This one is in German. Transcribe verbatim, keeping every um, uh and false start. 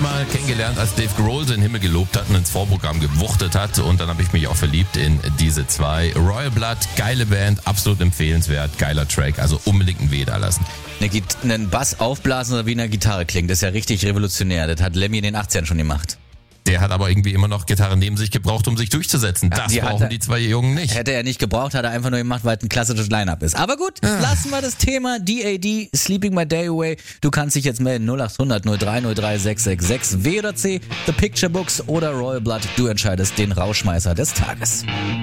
mal kennengelernt, als Dave Grohl den Himmel gelobt hat und ins Vorprogramm gewuchtet hat. Und dann habe ich mich auch verliebt in diese zwei. Royal Blood, geile Band, absolut empfehlenswert, geiler Track, also unbedingt ein W da lassen. Eine Git- einen Bass aufblasen oder wie eine Gitarre klingt, das ist ja richtig revolutionär. Das hat Lemmy in den achtzigern schon gemacht. Der hat aber irgendwie immer noch Gitarre neben sich gebraucht, um sich durchzusetzen. Ja, Das die brauchen hat er- die zwei Jungen nicht. Hätte er nicht gebraucht, hat er einfach nur gemacht, weil es ein klassisches Line-Up ist. Aber gut, lassen wir das Thema D A D, Sleeping My Day Away. Du kannst dich jetzt melden, null acht hundert null drei null drei sechs sechs sechs, W oder C, The Picture Books oder Royal Blood. Du entscheidest den Rauschmeißer des Tages.